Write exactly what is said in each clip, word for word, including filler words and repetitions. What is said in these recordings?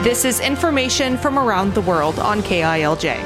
This is information from around the world on K I L J.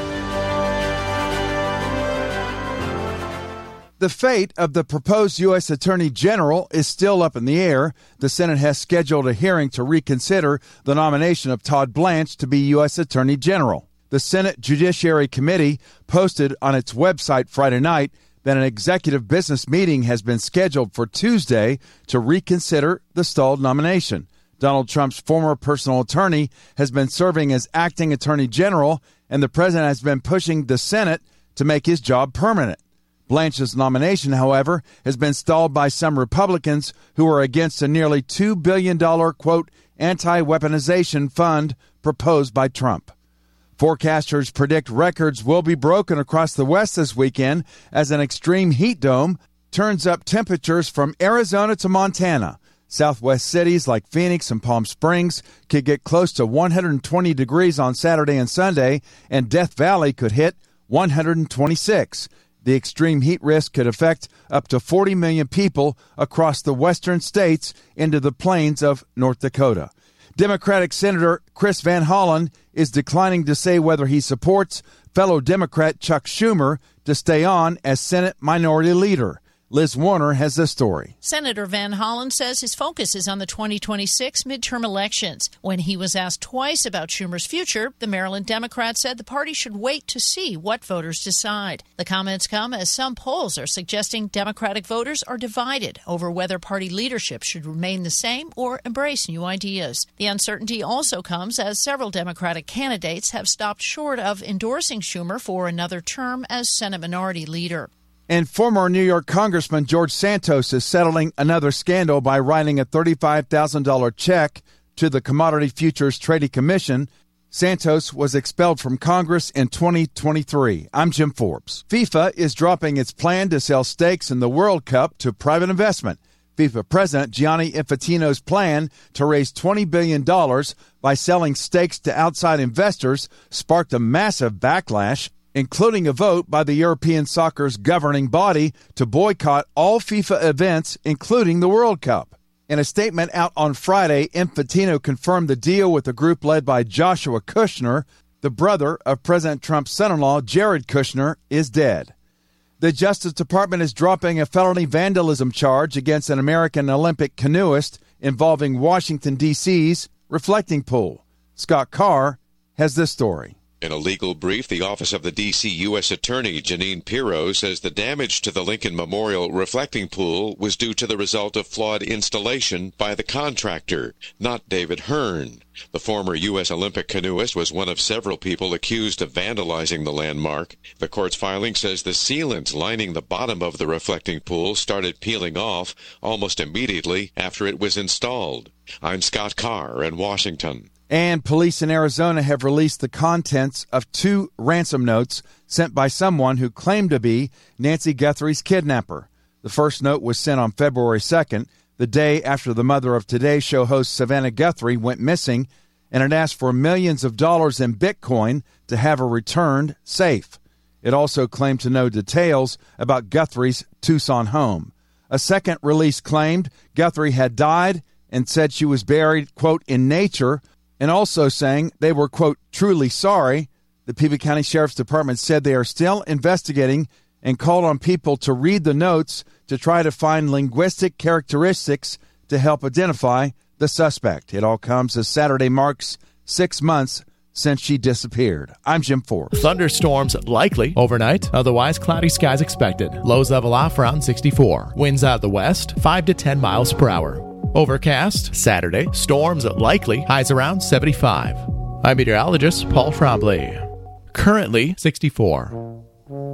The fate of the proposed U S Attorney General is still up in the air. The Senate has scheduled a hearing to reconsider the nomination of Todd Blanche to be U S Attorney General. The Senate Judiciary Committee posted on its website Friday night that an executive business meeting has been scheduled for Tuesday to reconsider the stalled nomination. Donald Trump's former personal attorney has been serving as acting Attorney General, and the president has been pushing the Senate to make his job permanent. Blanche's nomination, however, has been stalled by some Republicans who are against a nearly two billion dollars, quote, anti-weaponization fund proposed by Trump. Forecasters predict records will be broken across the West this weekend as an extreme heat dome turns up temperatures from Arizona to Montana. Southwest cities like Phoenix and Palm Springs could get close to one hundred twenty degrees on Saturday and Sunday, and Death Valley could hit one hundred twenty-six. The extreme heat risk could affect up to forty million people across the western states into the plains of North Dakota. Democratic Senator Chris Van Hollen is declining to say whether he supports fellow Democrat Chuck Schumer to stay on as Senate Minority Leader. Liz Warner has this story. Senator Van Hollen says his focus is on the twenty twenty-six midterm elections. When he was asked twice about Schumer's future, the Maryland Democrat said the party should wait to see what voters decide. The comments come as some polls are suggesting Democratic voters are divided over whether party leadership should remain the same or embrace new ideas. The uncertainty also comes as several Democratic candidates have stopped short of endorsing Schumer for another term as Senate Minority Leader. And former New York Congressman George Santos is settling another scandal by writing a thirty-five thousand dollars check to the Commodity Futures Trading Commission. Santos was expelled from Congress in twenty twenty-three. I'm Jim Forbes. FIFA is dropping its plan to sell stakes in the World Cup to private investment. FIFA President Gianni Infantino's plan to raise twenty billion dollars by selling stakes to outside investors sparked a massive backlash, including a vote by the European soccer's governing body to boycott all FIFA events, including the World Cup. In a statement out on Friday, Infantino confirmed the deal with a group led by Joshua Kushner. The brother of President Trump's son-in-law, Jared Kushner, is dead. The Justice Department is dropping a felony vandalism charge against an American Olympic canoeist involving Washington, D C's reflecting pool. Scott Carr has this story. In a legal brief, the Office of the D C U S Attorney Janine Pirro says the damage to the Lincoln Memorial reflecting pool was due to the result of flawed installation by the contractor, not David Hearn. The former U S Olympic canoeist was one of several people accused of vandalizing the landmark. The court's filing says the sealant lining the bottom of the reflecting pool started peeling off almost immediately after it was installed. I'm Scott Carr in Washington. And police in Arizona have released the contents of two ransom notes sent by someone who claimed to be Nancy Guthrie's kidnapper. The first note was sent on February second, the day after the mother of Today Show host Savannah Guthrie went missing, and it asked for millions of dollars in Bitcoin to have her returned safe. It also claimed to know details about Guthrie's Tucson home. A second release claimed Guthrie had died and said she was buried, quote, in nature, and also saying they were, quote, truly sorry. The Peabody County Sheriff's Department said they are still investigating and called on people to read the notes to try to find linguistic characteristics to help identify the suspect. It all comes as Saturday marks six months since she disappeared. I'm Jim Forbes. Thunderstorms likely overnight, otherwise cloudy skies expected. Lows level off around sixty-four. Winds out of the west, five to ten miles per hour. Overcast, Saturday. Storms likely, highs around seventy-five. I'm meteorologist Paul Trombley. Currently sixty-four.